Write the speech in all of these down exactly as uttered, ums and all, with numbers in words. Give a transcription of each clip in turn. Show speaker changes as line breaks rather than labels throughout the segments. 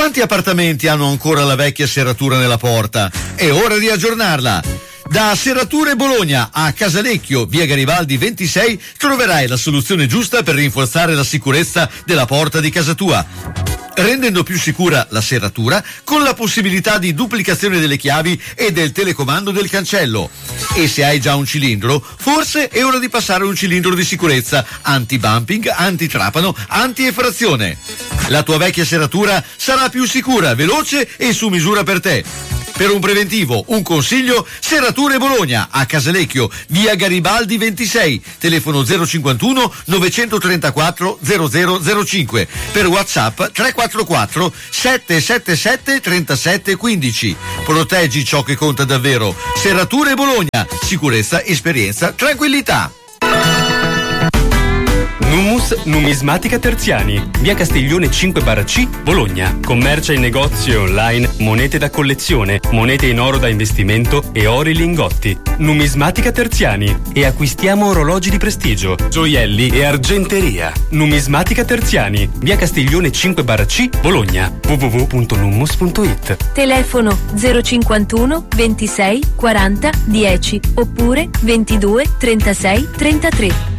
Quanti appartamenti hanno ancora la vecchia serratura nella porta? È ora di aggiornarla. Da Serrature Bologna a Casalecchio, via Garibaldi ventisei, troverai la soluzione giusta per rinforzare la sicurezza della porta di casa tua, rendendo più sicura la serratura con la possibilità di duplicazione delle chiavi e del telecomando del cancello. E se hai già un cilindro, forse è ora di passare un cilindro di sicurezza anti-bumping, anti-trapano, anti-effrazione. La tua vecchia serratura sarà più sicura, veloce e su misura per te. Per un preventivo, un consiglio, Serrature Bologna a Casalecchio, via Garibaldi ventisei, telefono zero cinquantuno novecentotrentaquattro zero zero zero cinque, per WhatsApp tre quattro quattro sette sette sette tre sette uno cinque. Proteggi ciò che conta davvero. Serrature Bologna, sicurezza, esperienza, tranquillità.
Nummus Numismatica Terziani, via Castiglione cinque barra C, Bologna. Commercia in negozi e online monete da collezione, monete in oro da investimento e ori lingotti. Numismatica Terziani. E acquistiamo orologi di prestigio, gioielli e argenteria. Numismatica Terziani, via Castiglione cinque barra C, Bologna. w w w punto nummus punto it.
Telefono zero cinquantuno ventisei quaranta dieci oppure ventidue trentasei trentatré.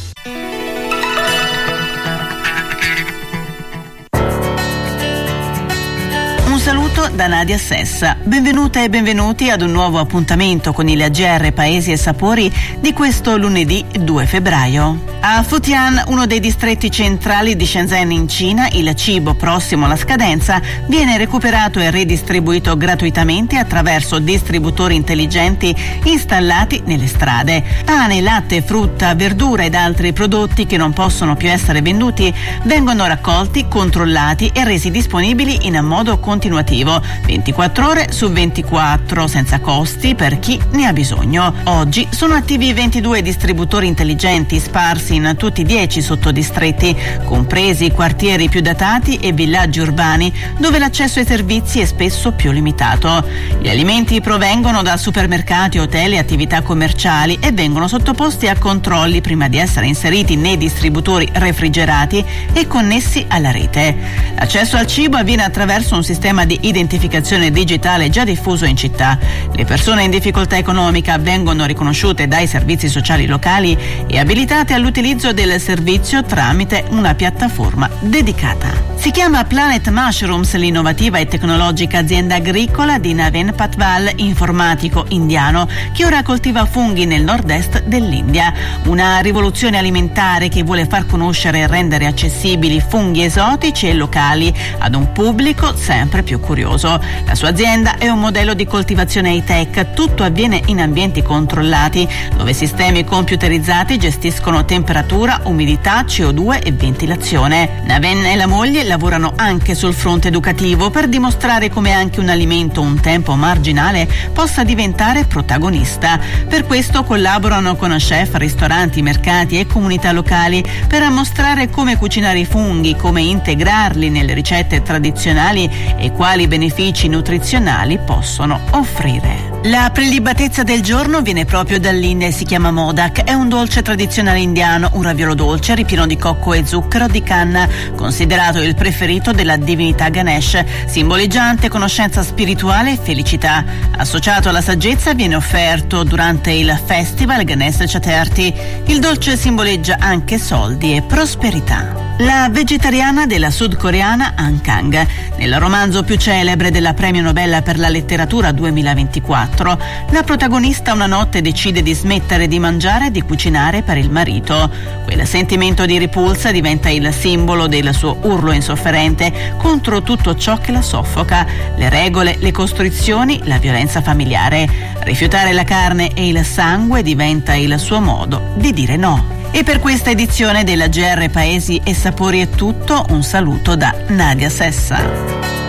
Saluto da Nadia Sessa. Benvenute e benvenuti ad un nuovo appuntamento con il G R Paesi e Sapori di questo lunedì due febbraio. A Futian, uno dei distretti centrali di Shenzhen in Cina, il cibo prossimo alla scadenza viene recuperato e redistribuito gratuitamente attraverso distributori intelligenti installati nelle strade. Pane, latte, frutta, verdura ed altri prodotti che non possono più essere venduti vengono raccolti, controllati e resi disponibili in modo continuativo ventiquattro ore su ventiquattro, senza costi per chi ne ha bisogno. Oggi sono attivi ventidue distributori intelligenti sparsi in tutti i dieci sottodistretti, compresi i quartieri più datati e villaggi urbani dove l'accesso ai servizi è spesso più limitato. Gli alimenti provengono da supermercati, hotel e attività commerciali e vengono sottoposti a controlli prima di essere inseriti nei distributori refrigerati e connessi alla rete. L'accesso al cibo avviene attraverso un sistema di identificazione digitale già diffuso in città. Le persone in difficoltà economica vengono riconosciute dai servizi sociali locali e abilitate all'utilizzo del servizio tramite una piattaforma dedicata. Si chiama Planet Mushrooms l'innovativa e tecnologica azienda agricola di Naveen Patwal, informatico indiano, che ora coltiva funghi nel nord-est dell'India. Una rivoluzione alimentare che vuole far conoscere e rendere accessibili funghi esotici e locali ad un pubblico sempre più curioso. La sua azienda è un modello di coltivazione high-tech, tutto avviene in ambienti controllati, dove sistemi computerizzati gestiscono temperatura, umidità, C O due e ventilazione. Naveen e la moglie lavorano anche sul fronte educativo per dimostrare come anche un alimento un tempo marginale possa diventare protagonista. Per questo collaborano con chef, ristoranti, mercati e comunità locali per mostrare come cucinare i funghi, come integrarli nelle ricette tradizionali e quali benefici nutrizionali possono offrire. La prelibatezza del giorno viene proprio dall'India e si chiama Modak. È un dolce tradizionale indiano, un raviolo dolce ripieno di cocco e zucchero di canna, considerato il preferito della divinità Ganesh, simboleggiante conoscenza spirituale e felicità. Associato alla saggezza, viene offerto durante il festival Ganesh Chaturthi. Il dolce simboleggia anche soldi e prosperità. La vegetariana della sudcoreana Han Kang. Nel romanzo più celebre della Premio Nobel per la letteratura duemilaventiquattro, la protagonista una notte decide di smettere di mangiare e di cucinare per il marito. Quel sentimento di ripulsa diventa il simbolo del suo urlo insofferente contro tutto ciò che la soffoca: le regole, le costrizioni, la violenza familiare. Rifiutare la carne e il sangue diventa il suo modo di dire no. E per questa edizione della G R Paesi e Sapori è tutto. Un saluto da Nadia Sessa.